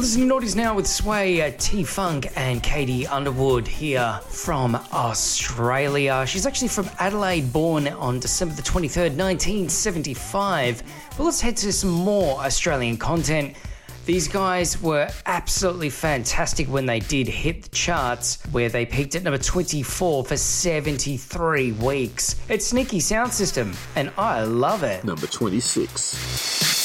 listening to Naughties Now with Sway, T-Funk and Katie Underwood here from Australia. She's actually from Adelaide, born on December the 23rd, 1975. But let's head to some more Australian content. These guys were absolutely fantastic when they did hit the charts, where they peaked at number 24 for 73 weeks. It's Sneaky Sound System, and I love it. Number 26.